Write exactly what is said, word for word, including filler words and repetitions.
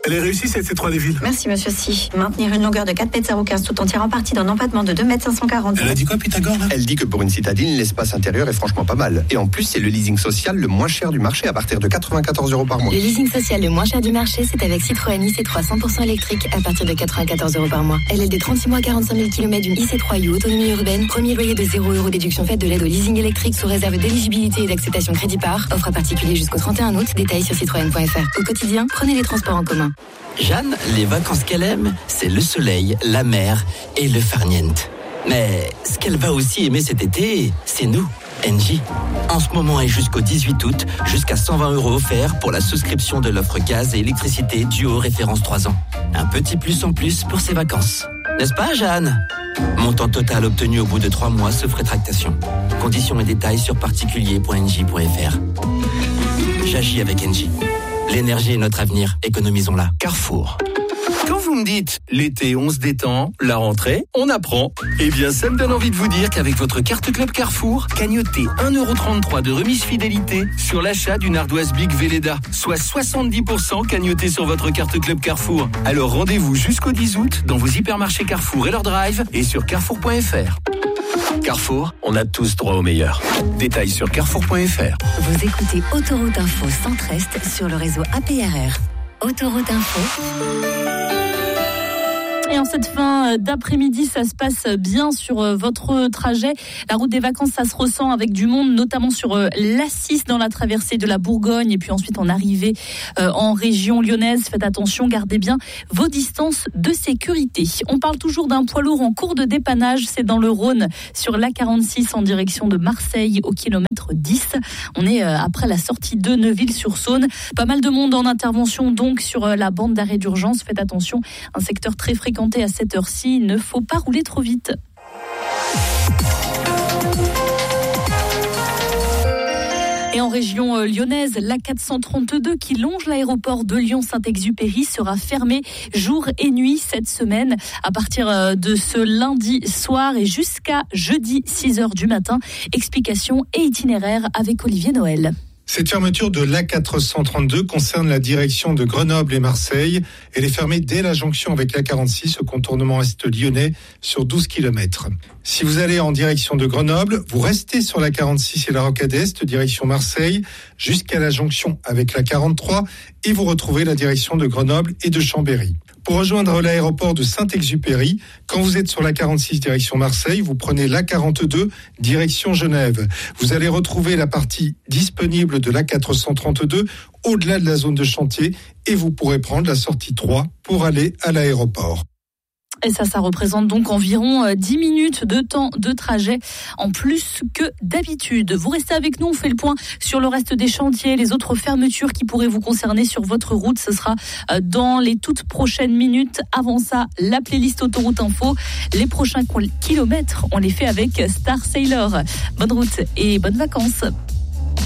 Elle est réussie cette C trois des villes. Merci monsieur Si. Maintenir une longueur de quatre mètres zéro quinze tout en tirant parti d'un empattement de deux mètres cinq cent quarante. Elle a dit quoi Pythagore là? Elle dit que pour une citadine, l'espace intérieur est franchement pas mal. Et en plus, c'est le leasing social le moins cher du marché à partir de quatre-vingt-quatorze euros par mois. Le leasing social le moins cher du marché, c'est avec Citroën I C trois cent pour cent électrique à partir de quatre-vingt-quatorze euros par mois. L L D trente-six mois, quarante-cinq mille kilomètres d'une I C trois U autonomie urbaine. Premier loyer de zéro euros, déduction faite de l'aide au leasing électrique sous réserve d'éligibilité et d'acceptation crédit par. Offre à particulier jusqu'au trente et un août. Détails sur citroën point f r. Au quotidien, prenez les transports en commun. Jeanne, les vacances qu'elle aime, c'est le soleil, la mer et le farniente. Mais ce qu'elle va aussi aimer cet été, c'est nous, Engie. En ce moment et jusqu'au dix-huit août, jusqu'à cent vingt euros offerts pour la souscription de l'offre gaz et électricité Duo référence trois ans. Un petit plus en plus pour ses vacances. N'est-ce pas, Jeanne? Montant total obtenu au bout de trois mois sauf rétractation. Conditions et détails sur particulier point engie point f r. J'agis avec Engie. L'énergie est notre avenir, économisons-la. Carrefour. Quand vous me dites l'été on se détend, la rentrée on apprend, eh bien ça me donne envie de vous dire qu'avec votre carte Club Carrefour, cagnotez un euro trente-trois de remise fidélité sur l'achat d'une ardoise Big Velleda, soit soixante-dix pour cent cagnoté sur votre carte Club Carrefour. Alors rendez-vous jusqu'au dix août dans vos hypermarchés Carrefour et leur drive et sur carrefour point f r. Carrefour, on a tous droit au meilleur. Détails sur carrefour point f r. Vous écoutez Autoroute Info Centre-Est sur le réseau A P R R. Autoroute Info. Et en cette fin d'après-midi, ça se passe bien sur votre trajet. La route des vacances, ça se ressent avec du monde, notamment sur l'A six dans la traversée de la Bourgogne et puis ensuite en arrivée en région lyonnaise. Faites attention, gardez bien vos distances de sécurité. On parle toujours d'un poids lourd en cours de dépannage. C'est dans le Rhône, sur l'A quarante-six en direction de Marseille au kilomètre dix. On est après la sortie de Neuville-sur-Saône. Pas mal de monde en intervention donc sur la bande d'arrêt d'urgence. Faites attention, un secteur très fréquenté à cette heure-ci, il ne faut pas rouler trop vite. Et en région lyonnaise, l'A quatre cent trente-deux qui longe l'aéroport de Lyon-Saint-Exupéry sera fermé jour et nuit cette semaine à partir de ce lundi soir et jusqu'à jeudi six heures du matin. Explication et itinéraire avec Olivier Noël. Cette fermeture de l'A quatre cent trente-deux concerne la direction de Grenoble et Marseille. Elle est fermée dès la jonction avec l'A quarante-six au contournement est lyonnais sur douze kilomètres. Si vous allez en direction de Grenoble, vous restez sur l'A quarante-six et la rocade est, direction Marseille, jusqu'à la jonction avec l'A quarante-trois et vous retrouvez la direction de Grenoble et de Chambéry. Pour rejoindre l'aéroport de Saint-Exupéry, quand vous êtes sur l'A quarante-six direction Marseille, vous prenez l'A quarante-deux direction Genève. Vous allez retrouver la partie disponible de l'A quatre cent trente-deux au-delà de la zone de chantier et vous pourrez prendre la sortie trois pour aller à l'aéroport. Et ça, ça représente donc environ dix minutes de temps de trajet en plus que d'habitude. Vous restez avec nous, on fait le point sur le reste des chantiers, les autres fermetures qui pourraient vous concerner sur votre route. Ce sera dans les toutes prochaines minutes. Avant ça, la playlist Autoroute Info. Les prochains kilomètres, on les fait avec Star Sailor. Bonne route et bonnes vacances.